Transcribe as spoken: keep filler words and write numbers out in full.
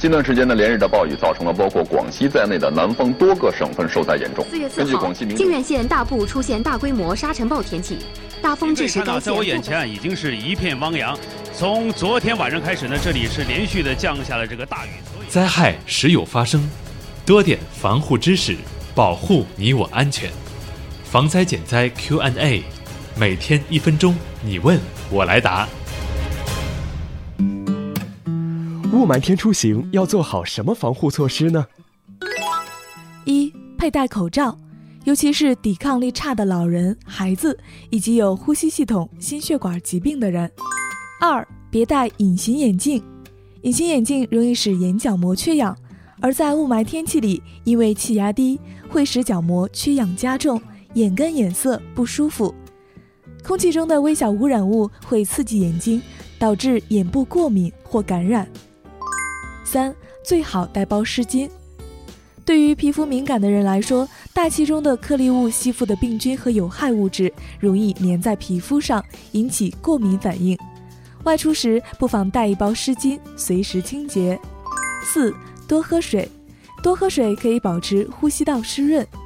近段时间的连日的暴雨，造成了包括广西在内的南方多个省份受灾严重。 四月四号，靖远县大部出现大规模沙尘暴天气，大风致使该县。 在我眼前已经是一片汪洋。从昨天晚上开始呢，这里是连续的降下了这个大雨。 灾害时有发生，多点防护知识，保护你我安全。防灾减灾 Q and A， 每天一分钟，你问我来答。 雾霾天出行要做好什么防护措施呢？ 一、佩戴口罩，尤其是抵抗力差的老人、孩子以及有呼吸系统、心血管疾病的人。二、别戴隐形眼镜，隐形眼镜容易使眼角膜缺氧，而在雾霾天气里，因为气压低，会使角膜缺氧加重，眼干眼涩不舒服。空气中的微小污染物会刺激眼睛，导致眼部过敏或感染。三、最好带包湿巾。对于皮肤敏感的人来说，大气中的颗粒物吸附的病菌和有害物质容易粘在皮肤上，引起过敏反应。外出时不妨带一包湿巾，随时清洁。四、多喝水。多喝水可以保持呼吸道湿润，